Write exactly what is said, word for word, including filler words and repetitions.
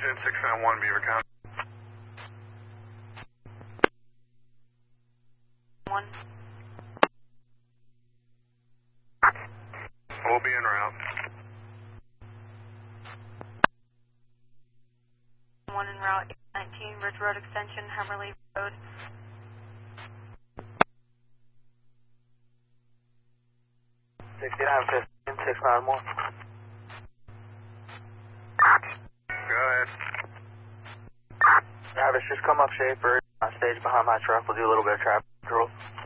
Extension six nine one, Beaver County. One. We'll be en route. One en route, eight nineteen, Ridge Road Extension, Hammerley Road. sixty-nine fifteen, six nine one. Go ahead. Travis, just come up Schaefer on stage behind my truck. We'll do a little bit of traffic control.